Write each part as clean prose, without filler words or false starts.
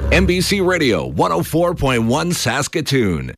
MBC Radio 104.1 Saskatoon.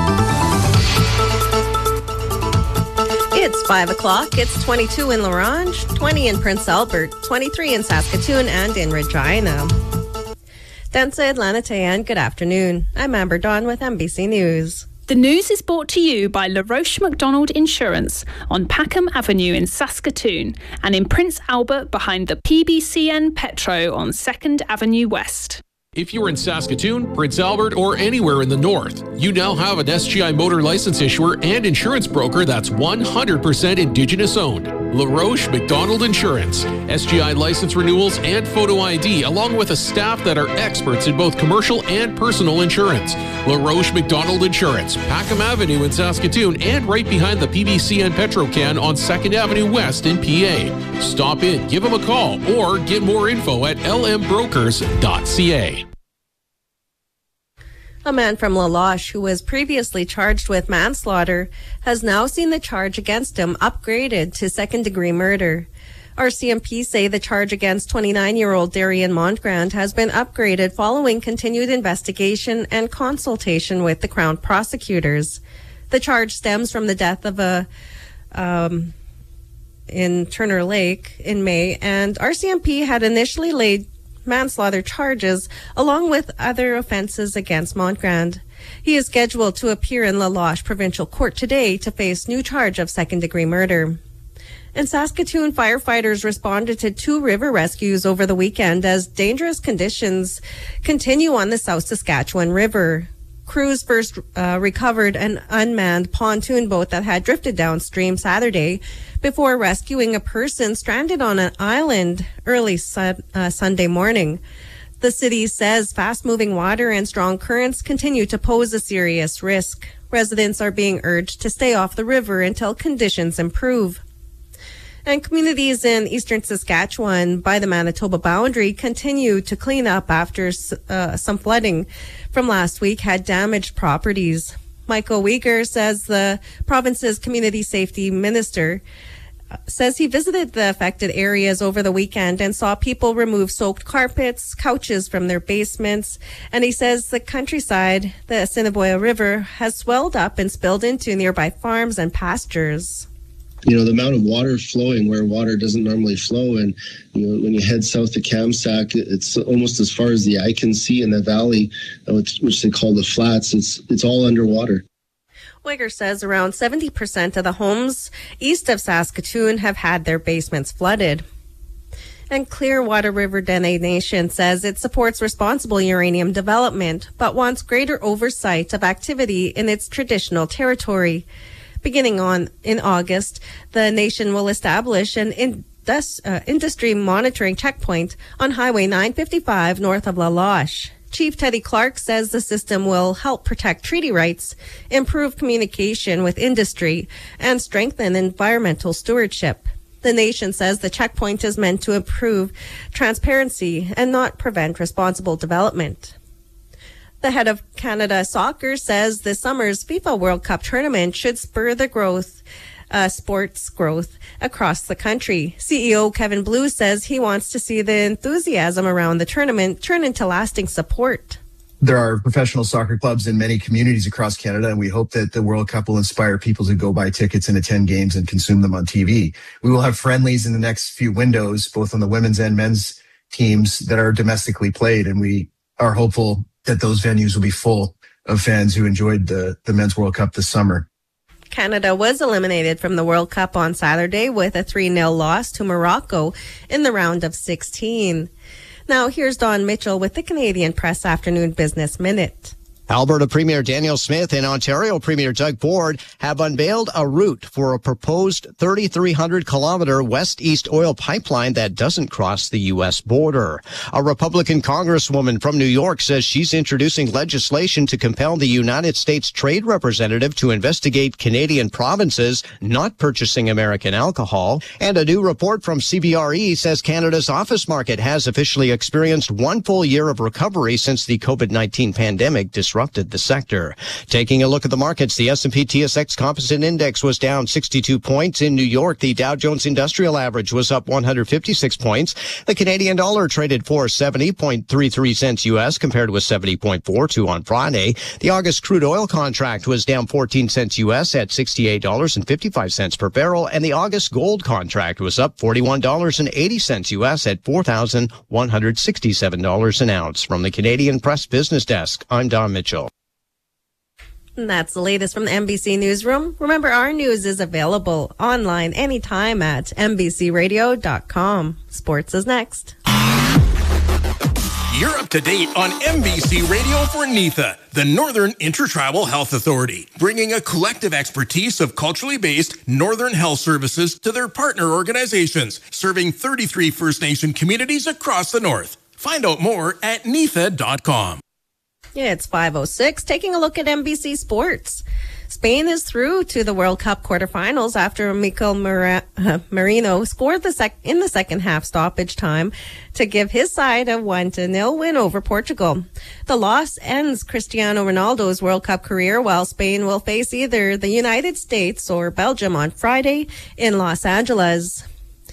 It's 5 o'clock. It's 22 in La Ronge, 20 in Prince Albert, 23 in Saskatoon, and in Regina. Dansa Atlanta, good afternoon. I'm Amber Dawn with MBC News. The news is brought to you by LaRoche McDonald Insurance on Packham Avenue in Saskatoon and in Prince Albert behind the PBCN Petro on 2nd Avenue West. If you're in Saskatoon, Prince Albert, or anywhere in the north, you now have an SGI motor license issuer and insurance broker that's 100% Indigenous owned. LaRoche McDonald Insurance. SGI license renewals and photo ID, along with a staff that are experts in both commercial and personal insurance. LaRoche McDonald Insurance, Packham Avenue in Saskatoon, and right behind the PBCN Petrocan on 2nd Avenue West in PA. Stop in, give them a call, or get more info at lmbrokers.ca. A man from La Loche who was previously charged with manslaughter has now seen the charge against him upgraded to second-degree murder. RCMP say the charge against 29-year-old Darian Montgrand has been upgraded following continued investigation and consultation with the Crown prosecutors. The charge stems from the death of in Turner Lake in May, and RCMP had initially laid manslaughter charges along with other offenses against Montgrand. He is scheduled to appear in La Loche Provincial Court today to face new charge of second-degree murder. In Saskatoon, firefighters responded to 2 river rescues over the weekend as dangerous conditions continue on the South Saskatchewan River. Crews first recovered an unmanned pontoon boat that had drifted downstream Saturday before rescuing a person stranded on an island early Sunday morning. The city says fast-moving water and strong currents continue to pose a serious risk. Residents are being urged to stay off the river until conditions improve. And communities in eastern Saskatchewan by the Manitoba boundary continue to clean up after some flooding from last week had damaged properties. Michael Uyghur says the province's community safety minister says he visited the affected areas over the weekend and saw people remove soaked carpets, couches from their basements. And he says the countryside, the Assiniboia River, has swelled up and spilled into nearby farms and pastures. You know, the amount of water flowing where water doesn't normally flow. And, you know, when you head south to Kamsack, it's almost as far as the eye can see in the valley, which they call the flats. It's all underwater. Uyghur says around 70% of the homes east of Saskatoon have had their basements flooded. And Clearwater River Dene Nation says it supports responsible uranium development, but wants greater oversight of activity in its traditional territory. Beginning in August, the nation will establish an industry monitoring checkpoint on Highway 955 north of La Loche. Chief Teddy Clark says the system will help protect treaty rights, improve communication with industry, and strengthen environmental stewardship. The nation says the checkpoint is meant to improve transparency and not prevent responsible development. The head of Canada Soccer says this summer's FIFA World Cup tournament should spur the sports growth across the country. CEO Kevin Blue says he wants to see the enthusiasm around the tournament turn into lasting support. There are professional soccer clubs in many communities across Canada, and we hope that the World Cup will inspire people to go buy tickets and attend games and consume them on TV. We will have friendlies in the next few windows, both on the women's and men's teams that are domestically played, and we are hopeful that those venues will be full of fans who enjoyed the Men's World Cup this summer. Canada was eliminated from the World Cup on Saturday with a 3-0 loss to Morocco in the round of 16. Now, here's Don Mitchell with the Canadian Press Afternoon Business Minute. Alberta Premier Daniel Smith and Ontario Premier Doug Ford have unveiled a route for a proposed 3,300-kilometer west-east oil pipeline that doesn't cross the U.S. border. A Republican congresswoman from New York says she's introducing legislation to compel the United States Trade Representative to investigate Canadian provinces not purchasing American alcohol. And a new report from CBRE says Canada's office market has officially experienced one full year of recovery since the COVID-19 pandemic disrupted disrupted the sector. Taking a look at the markets, the S&P TSX Composite Index was down 62 points. In New York, the Dow Jones Industrial Average was up 156 points. The Canadian dollar traded for 70.33 cents U.S. compared with 70.42 on Friday. The August crude oil contract was down 14 cents U.S. at $68.55 per barrel, and the August gold contract was up $41.80 U.S. at $4,167 an ounce. From the Canadian Press Business Desk, I'm Don Mitchell. And that's the latest from the NBC Newsroom. Remember, our news is available online anytime at NBCRadio.com. Sports is next. You're up to date on NBC Radio for NIFA, the Northern Intertribal Health Authority, bringing a collective expertise of culturally based Northern health services to their partner organizations, serving 33 First Nation communities across the North. Find out more at NIFA.com. Yeah, it's 5:06. Taking a look at NBC Sports. Spain is through to the World Cup quarterfinals after Mikel Merino scored in the second half stoppage time to give his side a 1-0 win over Portugal. The loss ends Cristiano Ronaldo's World Cup career, while Spain will face either the United States or Belgium on Friday in Los Angeles.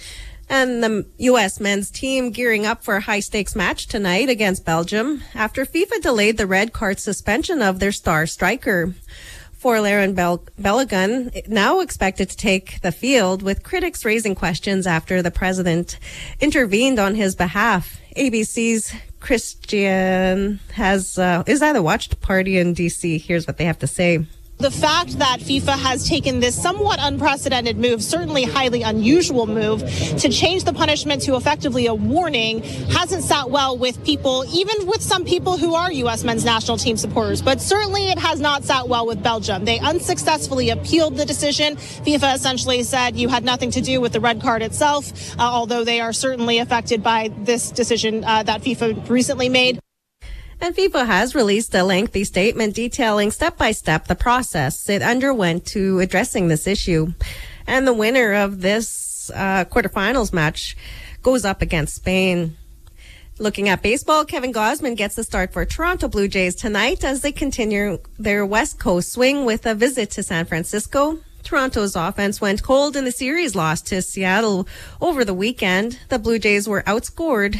And the U.S. men's team gearing up for a high-stakes match tonight against Belgium after FIFA delayed the red card suspension of their star striker. Forlaren Balogun now expected to take the field, with critics raising questions after the president intervened on his behalf. ABC's Christian is at a watch party in D.C. Here's what they have to say. The fact that FIFA has taken this somewhat unprecedented move, certainly highly unusual move, to change the punishment to effectively a warning hasn't sat well with people, even with some people who are U.S. men's national team supporters. But certainly it has not sat well with Belgium. They unsuccessfully appealed the decision. FIFA essentially said you had nothing to do with the red card itself, although they are certainly affected by this decision that FIFA recently made. And FIFA has released a lengthy statement detailing step-by-step the process it underwent to addressing this issue. And the winner of this quarterfinals match goes up against Spain. Looking at baseball, Kevin Gausman gets the start for Toronto Blue Jays tonight as they continue their West Coast swing with a visit to San Francisco. Toronto's offense went cold in the series loss to Seattle over the weekend. The Blue Jays were outscored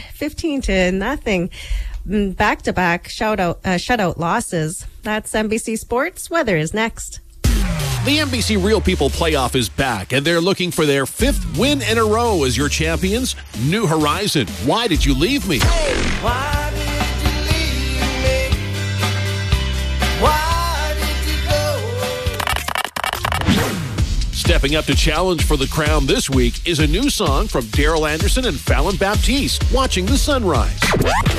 15-0. Back-to-back shutout losses. That's NBC Sports. Weather is next. The NBC Real People Playoff is back, and they're looking for their 5th win in a row as your champions. New Horizon, Why Did You Leave Me? Why did you leave me? Why did you go? Stepping up to challenge for the crown this week is a new song from Daryl Anderson and Fallon Baptiste, Watching the Sunrise.